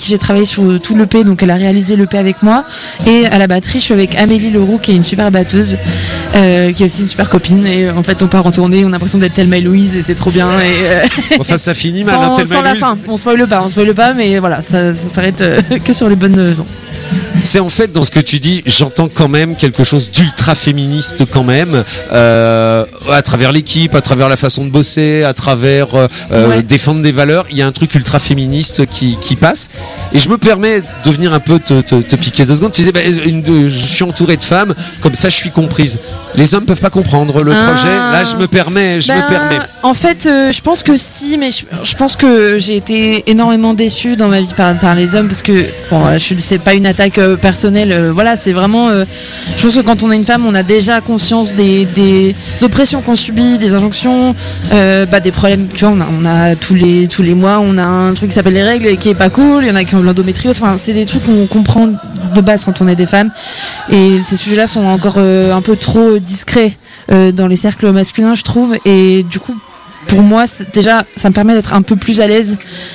qui j'ai travaillé sur tout l'EP, donc elle a réalisé l'EP avec moi. Et à la batterie, je suis avec Amélie Leroux, qui est une super batteuse, qui est aussi une super copine. Et en fait, on part en tournée, on a l'impression d'être Thelma et Louise, et c'est trop bien. Et enfin, ça finit mal, sans la fin. On spoile pas, mais voilà, ça s'arrête que sur les bonnes ondes. C'est en fait dans ce que tu dis, j'entends quand même quelque chose d'ultra féministe quand même, à travers l'équipe, à travers la façon de bosser, à travers défendre des valeurs. Il y a un truc ultra féministe qui passe. Et je me permets de venir un peu te piquer 2 secondes. Tu disais, je suis entouré de femmes, comme ça je suis comprise. Les hommes peuvent pas comprendre le projet. Là, je me permets. En fait, je pense que si, mais je pense que j'ai été énormément déçue dans ma vie par les hommes, parce que c'est pas une attaque personnelle. Voilà, c'est vraiment. Je pense que quand on est une femme, on a déjà conscience des oppressions qu'on subit, des injonctions, des problèmes. Tu vois, on a tous les mois, on a un truc qui s'appelle les règles, et qui est pas cool. Il y en a qui ont l'endométriose. Enfin, c'est des trucs qu'on comprend de base quand on est des femmes. Et ces sujets-là sont encore un peu trop discrets dans les cercles masculins, je trouve. Et du coup, pour moi, déjà, ça me permet d'être un peu plus à l'aise,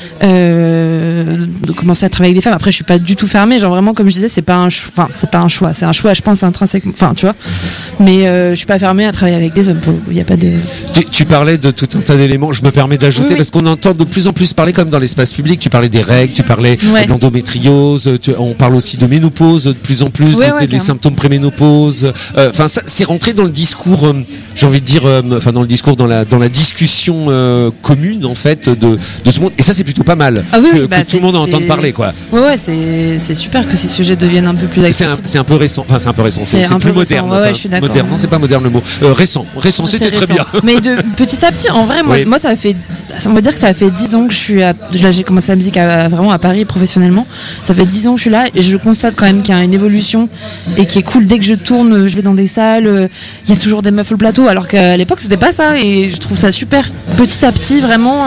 de commencer à travailler avec des femmes. Après, je suis pas du tout fermée, genre vraiment, comme je disais, c'est pas un choix, c'est un choix, je pense, intrinsèquement, enfin, tu vois. Mais je suis pas fermée à travailler avec des hommes. Il y a pas de. Tu parlais de tout un tas d'éléments. Je me permets d'ajouter, oui. Parce qu'on entend de plus en plus parler, comme dans l'espace public. Tu parlais des règles, tu parlais de l'endométriose. On parle aussi de ménopause de plus en plus, des symptômes préménopause. Enfin, ça, c'est rentré dans le discours. J'ai envie de dire, dans le discours, dans la discussion commune en fait de ce monde. Et ça, c'est plutôt pas mal que tout le monde entende parler, quoi. Ouais, c'est super que ces sujets deviennent un peu plus accessibles. C'est un peu récent. Enfin, c'est un peu récent. C'est plus moderne. Ouais, je suis d'accord. Moderne, non, c'est pas moderne le mot. Récent, c'était très bien. Mais de petit à petit, en vrai, moi, on va dire que ça fait 10 ans que je suis là, j'ai commencé la musique vraiment à Paris professionnellement. Ça fait 10 ans que je suis là, et je constate quand même qu'il y a une évolution, et qui est cool. Dès que je tourne, je vais dans des salles, il y a toujours des meufs au plateau, alors qu'à l'époque c'était pas ça, et je trouve ça super. Petit à petit, vraiment,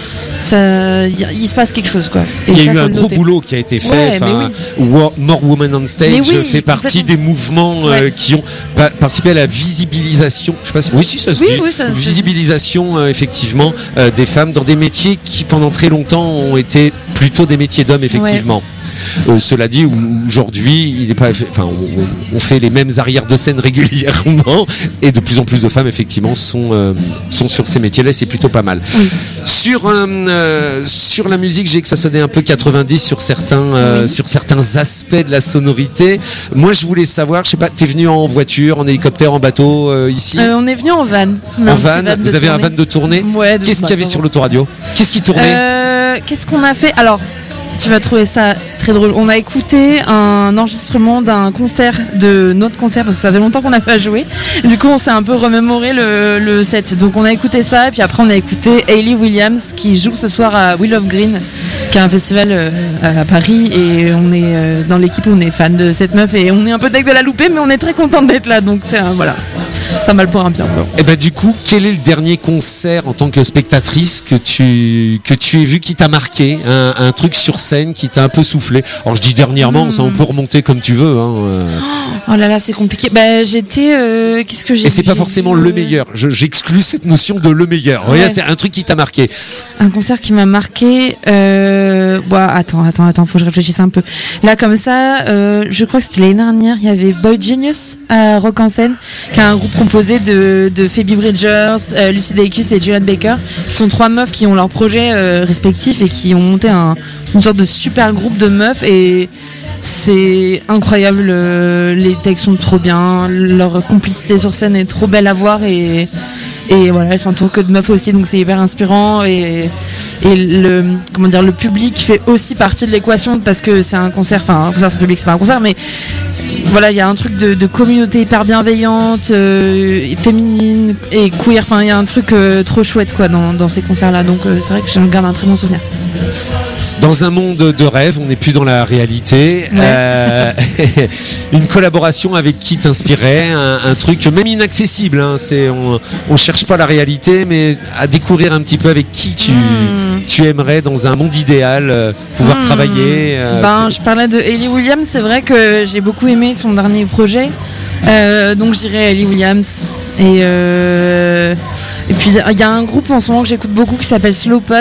il se passe quelque chose, quoi. Et il y a eu un gros boulot qui a été fait. More Women on Stage fait partie des mouvements qui ont participé à la visibilisation. Je sais pas si ça se dit. Visibilisation, effectivement, des femmes dans des métiers qui pendant très longtemps ont été plutôt des métiers d'hommes, effectivement. Ouais. Cela dit, aujourd'hui, il est pas, on fait les mêmes arrières de scène régulièrement, et de plus en plus de femmes, effectivement, sont sur ces métiers-là. C'est plutôt pas mal. Oui. Sur la musique, j'ai que ça sonnait un peu 90 sur certains aspects de la sonorité. Moi, je voulais savoir, je sais pas, t'es venu en voiture, en hélicoptère, en bateau ici? On est venu en van. En van. Vous avez un van de tournée? Ouais. Qu'est-ce qu'il y avait sur l'autoradio? Qu'est-ce qui tournait? Qu'est-ce qu'on a fait? Alors, tu vas trouver ça très drôle. On a écouté un enregistrement de notre concert, parce que ça fait longtemps qu'on n'a pas joué. Du coup, on s'est un peu remémoré le set. Donc, on a écouté ça, et puis après, on a écouté Hayley Williams, qui joue ce soir à Wheel of Green, qui est un festival à Paris. Et on est dans l'équipe, on est fan de cette meuf, et on est un peu deg de la louper, mais on est très content d'être là. Donc, voilà. Ça mal pour un bien. Et du coup, quel est le dernier concert en tant que spectatrice que tu aies vu qui t'a marqué, un truc sur scène qui t'a un peu soufflé? Alors je dis dernièrement, ça on peut remonter comme tu veux. Oh là là, c'est compliqué. J'étais, qu'est-ce que j'ai? Et c'est pas forcément le meilleur. J'exclus cette notion de le meilleur. Ouais. C'est un truc qui t'a marqué. Un concert qui m'a marqué. Attends, faut que je réfléchisse un peu. Là, comme ça, je crois que c'était l'année dernière. Il y avait Boy Genius à Rock en Scène, qui est un groupe composé de Phoebe Bridgers, Lucy Dacus et Julian Baker, qui sont 3 meufs qui ont leurs projets respectifs, et qui ont monté une sorte de super groupe de meufs, et c'est incroyable. Les textes sont trop bien, leur complicité sur scène est trop belle à voir, et voilà, elles s'entourent que de meufs aussi, donc c'est hyper inspirant, et le public fait aussi partie de l'équation, parce que c'est un concert, enfin un concert, c'est public, c'est pas un concert, mais voilà, il y a un truc de communauté hyper bienveillante, féminine et queer. Enfin, il y a un truc trop chouette, quoi, dans ces concerts-là. Donc, c'est vrai que j'en garde un très bon souvenir. Dans un monde de rêve, on n'est plus dans la réalité. Ouais. Une collaboration avec qui t'inspirait, un truc même inaccessible. On cherche pas la réalité, mais à découvrir un petit peu avec qui tu aimerais, dans un monde idéal, pouvoir travailler. Je parlais de Hayley Williams. C'est vrai que j'ai beaucoup aimé son dernier projet. Donc je dirais Hayley Williams. Et puis il y a un groupe en ce moment que j'écoute beaucoup qui s'appelle Slow Pulp.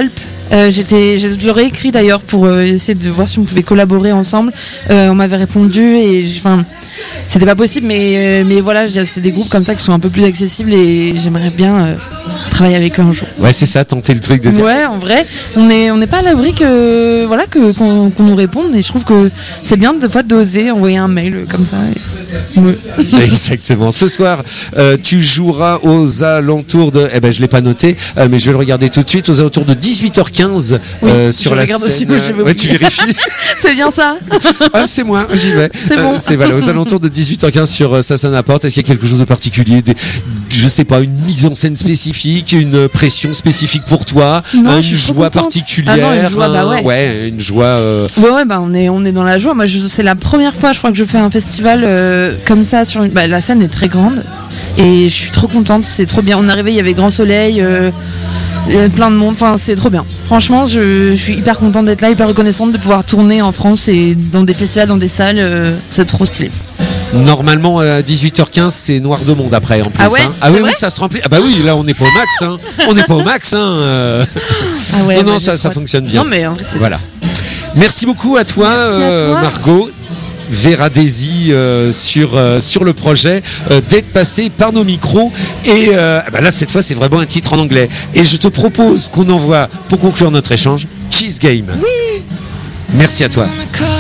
Je l'aurais écrit d'ailleurs pour essayer de voir si on pouvait collaborer ensemble. On m'avait répondu et c'était pas possible, mais voilà, c'est des groupes comme ça qui sont un peu plus accessibles et j'aimerais bien travailler avec eux un jour. Ouais, c'est ça, tenter le truc de dire. Ouais, en vrai, on n'est pas à l'abri qu'on nous réponde et je trouve que c'est bien des fois d'oser envoyer un mail comme ça. Ouais. Exactement. Ce soir, tu joueras aux alentours de. Je l'ai pas noté, mais je vais le regarder tout de suite. Aux alentours de 18h15 sur la scène. Aussi, ouais, tu vérifies. C'est bien ça. Ah, c'est moi, j'y vais. C'est bon. C'est voilà, aux alentours de 18h15 sur Ça sonne à la porte. Est-ce qu'il y a quelque chose de particulier, je sais pas, une mise en scène spécifique, une pression spécifique pour toi, non, une joie particulière, une joie, ouais, une joie. Ouais, on est dans la joie. Moi, c'est la première fois, je crois, que je fais un festival comme ça sur la scène est très grande et je suis trop contente, c'est trop bien. On est arrivé, il y avait grand soleil, plein de monde, enfin c'est trop bien. Franchement, je suis hyper contente d'être là, hyper reconnaissante de pouvoir tourner en France et dans des festivals, dans des salles, c'est trop stylé. Normalement à 18h15 c'est noir de monde après en plus. Ah ouais, oui, ça se remplit. Ah bah oui, là on n'est pas au max hein. On n'est pas au max hein. Ah ouais, non, ça fonctionne bien. Non mais en vrai, voilà. Merci beaucoup à toi, Margot. Vera Daisy sur le projet, d'être passé par nos micros et là cette fois c'est vraiment un titre en anglais et je te propose qu'on envoie pour conclure notre échange Cheese Game. Oui. Merci à toi.